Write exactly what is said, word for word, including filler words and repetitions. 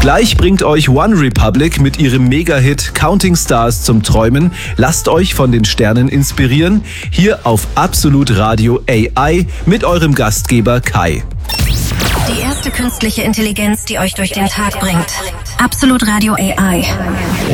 Gleich bringt euch One Republic mit ihrem Mega-Hit Counting Stars zum Träumen. Lasst euch von den Sternen inspirieren. Hier auf Absolut Radio A I mit eurem Gastgeber Kai. Die erste künstliche Intelligenz, die euch durch den Tag bringt. Absolut Radio A I.